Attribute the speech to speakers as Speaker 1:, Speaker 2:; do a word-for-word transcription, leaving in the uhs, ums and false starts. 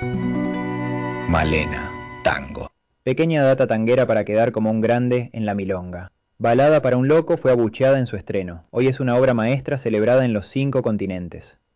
Speaker 1: Malena, tango.
Speaker 2: Pequeña data tanguera para quedar como un grande en la milonga. Balada para un loco fue abucheada en su estreno. Hoy es una obra maestra celebrada en los cinco continentes.